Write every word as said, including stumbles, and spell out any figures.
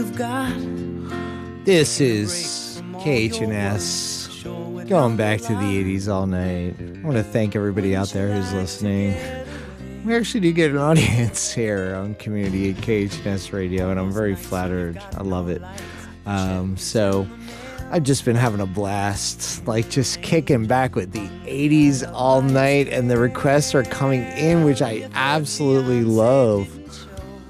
This is K H N S, going back to the eighties all night. I want to thank everybody out there who's listening. We actually do get an audience here on Community at K H N S Radio, and I'm very flattered. I love it. Um, so I've just been having a blast, like just kicking back with the eighties all night, and the requests are coming in, which I absolutely love.